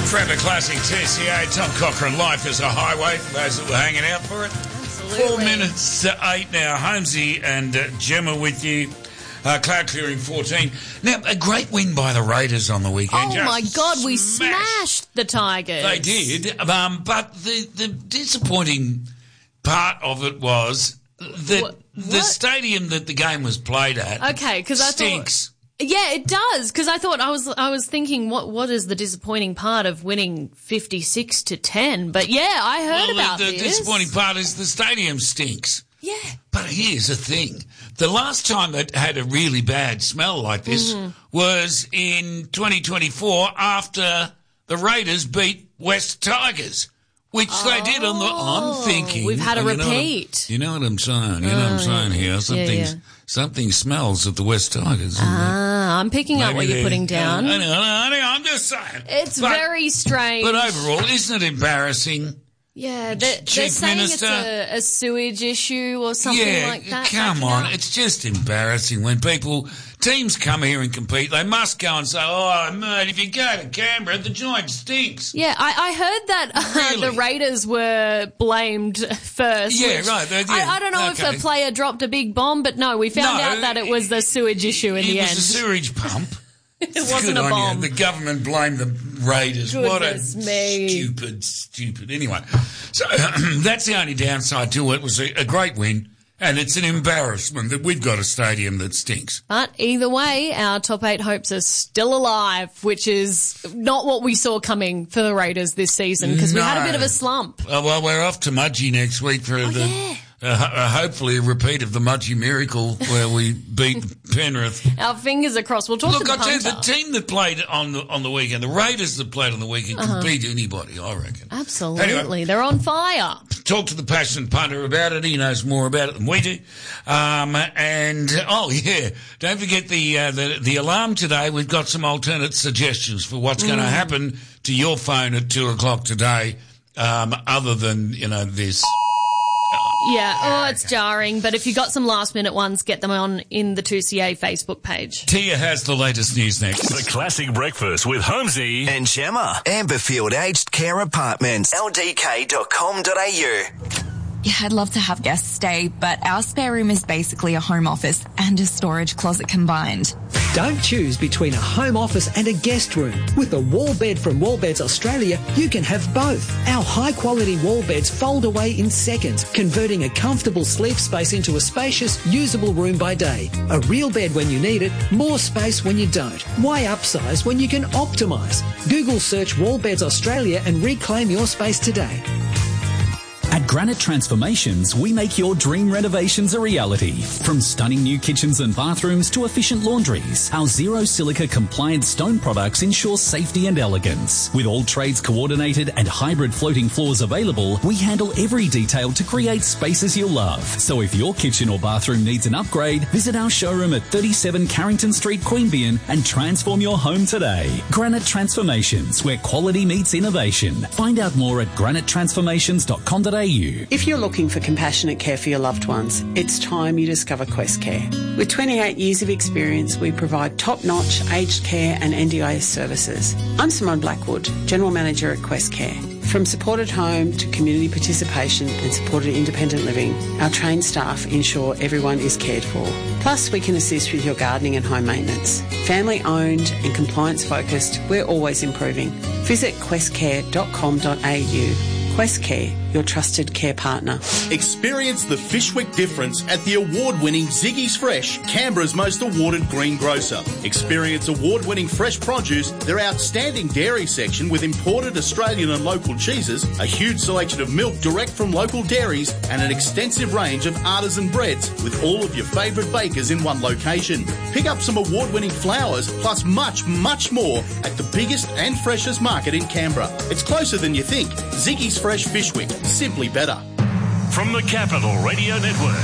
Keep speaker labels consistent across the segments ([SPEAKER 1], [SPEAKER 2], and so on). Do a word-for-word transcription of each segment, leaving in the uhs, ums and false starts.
[SPEAKER 1] Forever Classic T C A, Tom Cochrane, Life is a Highway, for those that were hanging out for it.
[SPEAKER 2] Absolutely.
[SPEAKER 1] Four minutes to eight now. Holmesy and uh, Gemma with you. Uh, cloud clearing fourteen. Now, a great win by the Raiders on the weekend.
[SPEAKER 2] Oh,
[SPEAKER 1] Just
[SPEAKER 2] my God, we
[SPEAKER 1] smashed.
[SPEAKER 2] smashed the Tigers.
[SPEAKER 1] They did, um, but the, the disappointing part of it was that
[SPEAKER 2] What?
[SPEAKER 1] the
[SPEAKER 2] What?
[SPEAKER 1] stadium that the game was played at
[SPEAKER 2] Okay, because I thought...
[SPEAKER 1] stinks.
[SPEAKER 2] Yeah, it does. Because I thought I was I was thinking, what what is the disappointing part of winning fifty-six to ten? But yeah, I heard
[SPEAKER 1] Well,
[SPEAKER 2] about
[SPEAKER 1] the, the
[SPEAKER 2] this.
[SPEAKER 1] disappointing part is the stadium stinks.
[SPEAKER 2] Yeah.
[SPEAKER 1] But here's the thing. The last time it had a really bad smell like this
[SPEAKER 2] Mm-hmm.
[SPEAKER 1] was in twenty twenty-four after the Raiders beat West Tigers, which they did on the... I'm thinking...
[SPEAKER 2] Oh, we've had a
[SPEAKER 1] you know what I'm-
[SPEAKER 2] repeat.
[SPEAKER 1] You know what I'm saying? You know what I'm saying here? Something's,
[SPEAKER 2] yeah.
[SPEAKER 1] Something smells at the West Tigers.
[SPEAKER 2] Ah, I'm picking up
[SPEAKER 1] Maybe
[SPEAKER 2] what you're
[SPEAKER 1] they're-
[SPEAKER 2] putting down.
[SPEAKER 1] I know, I know, I'm just saying.
[SPEAKER 2] It's
[SPEAKER 1] But-
[SPEAKER 2] very strange.
[SPEAKER 1] But overall, isn't it embarrassing?
[SPEAKER 2] yeah, they're, they're
[SPEAKER 1] Chief
[SPEAKER 2] saying
[SPEAKER 1] Minister-
[SPEAKER 2] it's a, a sewage issue or something
[SPEAKER 1] Yeah,
[SPEAKER 2] like that.
[SPEAKER 1] come
[SPEAKER 2] backing
[SPEAKER 1] on.
[SPEAKER 2] up.
[SPEAKER 1] It's just embarrassing when people, teams come here and compete. They must go and say, oh, mate, if you go to Canberra, the joint stinks.
[SPEAKER 2] Yeah, I, I heard that uh,
[SPEAKER 1] Really?
[SPEAKER 2] the Raiders were blamed first.
[SPEAKER 1] Yeah,
[SPEAKER 2] which
[SPEAKER 1] right, they-
[SPEAKER 2] I,
[SPEAKER 1] yeah,
[SPEAKER 2] I don't know
[SPEAKER 1] okay.
[SPEAKER 2] if a player dropped a big bomb, but no, we found
[SPEAKER 1] No,
[SPEAKER 2] out that it was the sewage issue in
[SPEAKER 1] It
[SPEAKER 2] the
[SPEAKER 1] was
[SPEAKER 2] end.
[SPEAKER 1] a sewage pump.
[SPEAKER 2] It wasn't
[SPEAKER 1] Good
[SPEAKER 2] a
[SPEAKER 1] on
[SPEAKER 2] bomb.
[SPEAKER 1] you. The government blamed the Raiders.
[SPEAKER 2] Goodness
[SPEAKER 1] what a
[SPEAKER 2] me.
[SPEAKER 1] stupid, stupid. Anyway, so that's the only downside to it. It was a, a great win, and it's an embarrassment that we've got a stadium that stinks.
[SPEAKER 2] But either way, our top eight hopes are still alive, which is not what we saw coming for the Raiders this season because we had a
[SPEAKER 1] No.
[SPEAKER 2] bit of a slump.
[SPEAKER 1] Uh, well, we're off to Mudgee next week for the,
[SPEAKER 2] yeah.
[SPEAKER 1] uh, ho- uh, hopefully a repeat of the Mudgee Miracle where we beat Penrith.
[SPEAKER 2] Our fingers are crossed. We'll talk
[SPEAKER 1] Look,
[SPEAKER 2] to
[SPEAKER 1] I
[SPEAKER 2] the
[SPEAKER 1] tell you,
[SPEAKER 2] punter.
[SPEAKER 1] the team that played on the on the weekend, the Raiders that played on the weekend, can beat anybody, I reckon.
[SPEAKER 2] Absolutely.
[SPEAKER 1] Anyway.
[SPEAKER 2] They're on fire.
[SPEAKER 1] Talk to the passionate punter about it. He knows more about it than we do. Um, and oh yeah, don't forget the, uh, the the alarm today. We've got some alternate suggestions for what's going to happen to your phone at two o'clock today. Um, other than you know this.
[SPEAKER 2] Yeah, oh, it's jarring. But if you got some last minute ones, get them on in the two C A Facebook page.
[SPEAKER 1] Tia has the latest news next.
[SPEAKER 3] The Classic Breakfast with Holmesy
[SPEAKER 4] and Gemma. Amberfield Aged Care Apartments. L D K dot com dot A U.
[SPEAKER 5] Yeah, I'd love to have guests stay, but our spare room is basically a home office and a storage closet combined.
[SPEAKER 6] Don't choose between a home office and a guest room. With the wall bed from Wallbeds Australia, you can have both. Our high-quality wall beds fold away in seconds, converting a comfortable sleep space into a spacious, usable room by day. A real bed when you need it, more space when you don't. Why upsize when you can optimise? Google search Wallbeds Australia and reclaim your space today.
[SPEAKER 7] At Granite Transformations, we make your dream renovations a reality. From stunning new kitchens and bathrooms to efficient laundries, our zero silica compliant stone products ensure safety and elegance. With all trades coordinated and hybrid floating floors available, we handle every detail to create spaces you'll love. So if your kitchen or bathroom needs an upgrade, visit our showroom at thirty-seven Carrington Street, Queanbeyan, and transform your home today. Granite Transformations, where quality meets innovation. Find out more at granite transformations dot com dot a u.
[SPEAKER 8] If you're looking for compassionate care for your loved ones, it's time you discover Quest Care. With twenty-eight years of experience, we provide top-notch aged care and N D I S services. I'm Simone Blackwood, General Manager at Quest Care. From supported home to community participation and supported independent living, our trained staff ensure everyone is cared for. Plus, we can assist with your gardening and home maintenance. Family owned and compliance focused, we're always improving. Visit quest care dot com dot a u. Quest Care, your trusted care partner.
[SPEAKER 9] Experience the Fishwick difference at the award-winning Ziggy's Fresh, Canberra's most awarded greengrocer. Experience award-winning fresh produce, their outstanding dairy section with imported Australian and local cheeses, a huge selection of milk direct from local dairies, and an extensive range of artisan breads with all of your favourite bakers in one location. Pick up some award-winning flowers, plus much, much more at the biggest and freshest market in Canberra. It's closer than you think. Ziggy's Fresh Fishwick, simply better.
[SPEAKER 3] from the Capital Radio Network.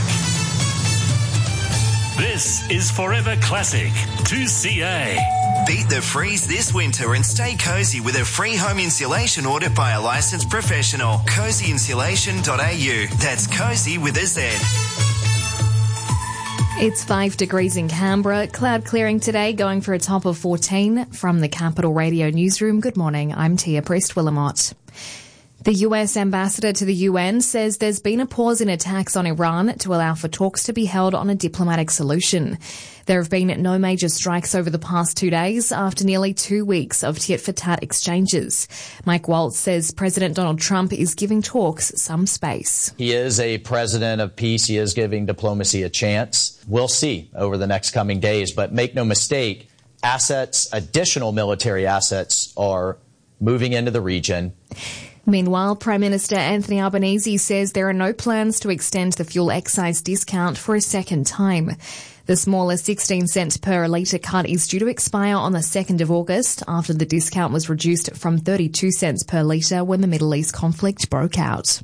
[SPEAKER 3] This is Forever Classic two C A.
[SPEAKER 4] Beat the freeze this winter and stay cozy with a free home insulation order by a licensed professional. cozy insulation dot a u. That's cozy with a Z.
[SPEAKER 10] It's five degrees in Canberra. Cloud clearing today, going for a top of fourteen. From the Capital Radio Newsroom, good morning. I'm Tia Priest-Willamott. The U S ambassador to the U N says there's been a pause in attacks on Iran to allow for talks to be held on a diplomatic solution. There have been no major strikes over the past two days after nearly two weeks of tit-for-tat exchanges. Mike Waltz says President Donald Trump is giving talks some space.
[SPEAKER 11] He is a president of peace. He is giving diplomacy a chance. We'll see over the next coming days. But make no mistake, assets, additional military assets are moving into the region.
[SPEAKER 10] Meanwhile, Prime Minister Anthony Albanese says there are no plans to extend the fuel excise discount for a second time. The smaller sixteen cents per litre cut is due to expire on the second of August after the discount was reduced from thirty-two cents per litre when the Middle East conflict broke out.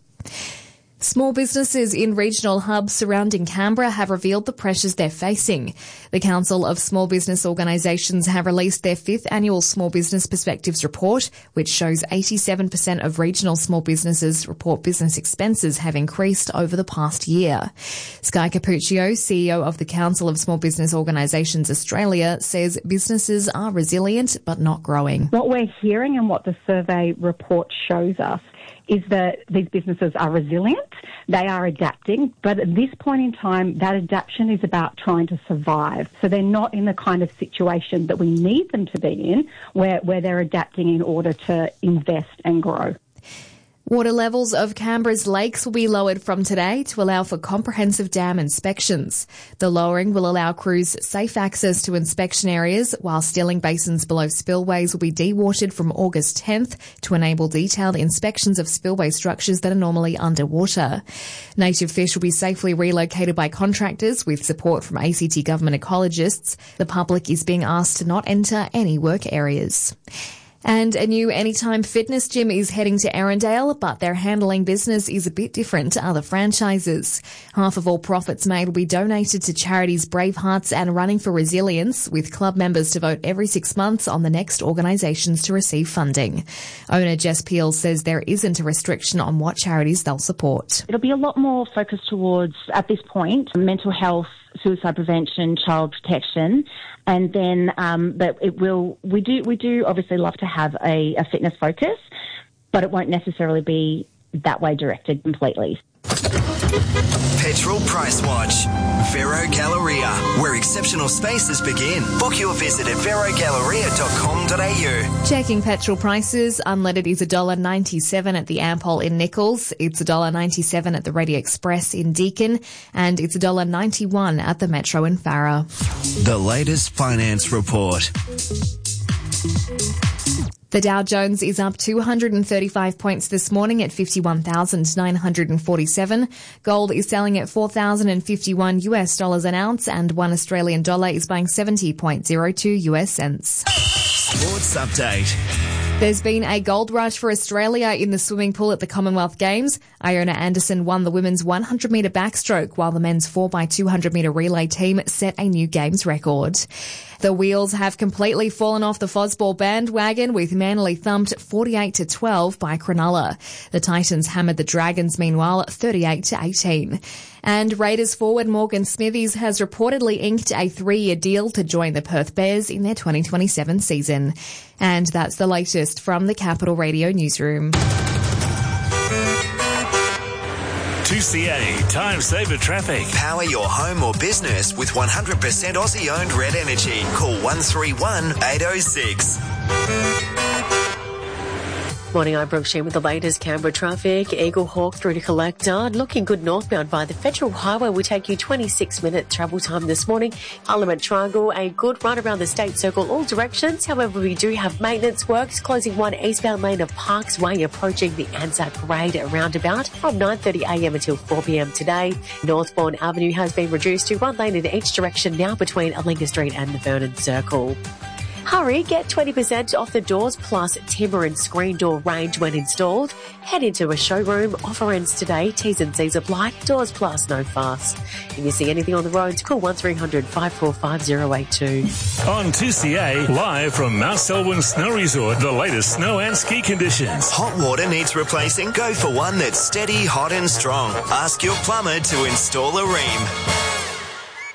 [SPEAKER 10] Small businesses in regional hubs surrounding Canberra have revealed the pressures they're facing. The Council of Small Business Organisations have released their fifth annual Small Business Perspectives report, which shows eighty-seven percent of regional small businesses report business expenses have increased over the past year. Sky Capuccio, C E O of the Council of Small Business Organisations Australia, says businesses are resilient but not growing.
[SPEAKER 12] What we're hearing and what the survey report shows us is that these businesses are resilient, they are adapting, but at this point in time, that adaptation is about trying to survive. So they're not in the kind of situation that we need them to be in, where, where they're adapting in order to invest and grow.
[SPEAKER 10] Water levels of Canberra's lakes will be lowered from today to allow for comprehensive dam inspections. The lowering will allow crews safe access to inspection areas, while stilling basins below spillways will be dewatered from August tenth to enable detailed inspections of spillway structures that are normally underwater. Native fish will be safely relocated by contractors with support from A C T government ecologists. The public is being asked to not enter any work areas. And a new Anytime Fitness gym is heading to Erindale, but their handling business is a bit different to other franchises. Half of all profits made will be donated to charities Brave Hearts and Running for Resilience, with club members to vote every six months on the next organisations to receive funding. Owner Jess Peel says there isn't a restriction on what charities they'll support.
[SPEAKER 13] It'll be a lot more focused towards, at this point, mental health, suicide prevention, child protection, and then um, but it will. We do we do obviously love to have a, a fitness focus, but it won't necessarily be that way directed completely.
[SPEAKER 4] Petrol Price Watch. Vero Galleria, where exceptional spaces begin. Book your visit at vero galleria dot com dot a u.
[SPEAKER 10] Checking petrol prices. Unleaded is one dollar ninety-seven at the Ampol in Nichols. It's one dollar ninety-seven at the Radio Express in Deakin. And it's one dollar ninety-one at the Metro in Farrer.
[SPEAKER 4] The latest finance report.
[SPEAKER 10] The Dow Jones is up two hundred thirty-five points this morning at fifty-one thousand nine hundred forty-seven. Gold is selling at four thousand fifty-one US dollars an ounce, and one Australian dollar is buying seventy point zero two US cents.
[SPEAKER 4] Sports update.
[SPEAKER 10] There's been a gold rush for Australia in the swimming pool at the Commonwealth Games. Iona Anderson won the women's one hundred metre backstroke, while the men's four by two hundred metre relay team set a new Games record. The wheels have completely fallen off the Fosball bandwagon, with Manly thumped forty-eight to twelve by Cronulla. The Titans hammered the Dragons, meanwhile, thirty-eight to eighteen. And Raiders forward Morgan Smithies has reportedly inked a three-year deal to join the Perth Bears in their twenty twenty-seven season. And that's the latest from the Capital Radio Newsroom.
[SPEAKER 3] two C A Time Saver Traffic.
[SPEAKER 4] Power your home or business with one hundred percent Aussie-owned Red Energy. Call one three one, eight oh six.
[SPEAKER 14] Morning, I'm Brooke Sheen with the latest Canberra traffic. Eagle Hawk through to Collector. Looking good northbound by the Federal Highway will take you twenty-six minute travel time this morning. Parliament Triangle, a good run around the State Circle all directions. However, we do have maintenance works closing one eastbound lane of Parks Way approaching the Anzac Parade roundabout from nine thirty a m until four p m today. Northbourne Avenue has been reduced to one lane in each direction now between Alinga Street and the Vernon Circle. Hurry, get twenty percent off the Doors Plus timber and screen door range when installed. Head into a showroom. Offer ends today. T's and C's apply. Doors Plus, no fuss. If you see anything on the roads, call one three hundred, five four five, zero eight two.
[SPEAKER 3] On two C A, live from Mount Selwyn Snow Resort, the latest snow and ski conditions.
[SPEAKER 4] Hot water needs replacing? Go for one that's steady, hot and strong. Ask your plumber to install a ream.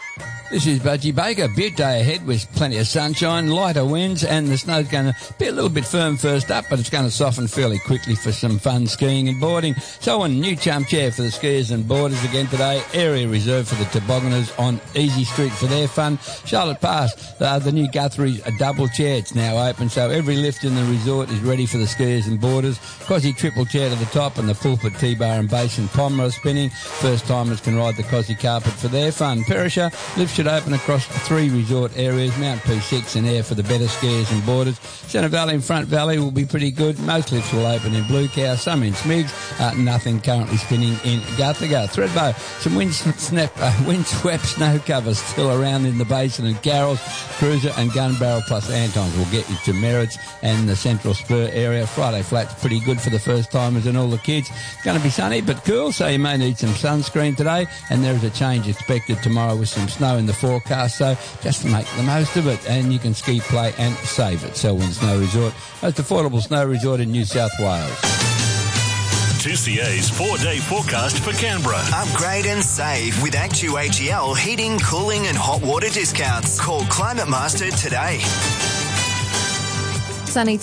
[SPEAKER 15] This is Budgie Baker. Beaut day ahead with plenty of sunshine, lighter winds, and the snow's going to be a little bit firm first up, but it's going to soften fairly quickly for some fun skiing and boarding. So on new chump chair for the skiers and boarders again today. Area reserved for the tobogganers on Easy Street for their fun. Charlotte Pass, uh, the new Guthrie's a double chair. It's now open, so every lift in the resort is ready for the skiers and boarders. Cosy triple chair to the top and the Fulford T-bar and base and Pomeroy spinning. First timers can ride the Cosy carpet for their fun. Perisher lifts should open across three resort areas, Mount P six and Air for the better skiers and boarders. Centre Valley and Front Valley will be pretty good. Most lifts will open in Blue Cow, some in Smigs, uh, nothing currently spinning in Guthaga. Thredbo, some wind, snap, uh, windswept snow covers still around in the basin, and Carrolls, Cruiser and Gun Barrel plus Antons will get you to Merritts and the Central Spur area. Friday Flat's pretty good for the first timers and all the kids. It's going to be sunny but cool, so you may need some sunscreen today, and there is a change expected tomorrow with some snow in the forecast, so just make the most of it, and you can ski, play and save at Selwyn Snow Resort, most affordable snow resort in New South Wales.
[SPEAKER 3] two C A's four-day forecast for Canberra.
[SPEAKER 4] Upgrade and save with Actu A G L heating, cooling and hot water discounts. Call Climate Master today.
[SPEAKER 10] Sunny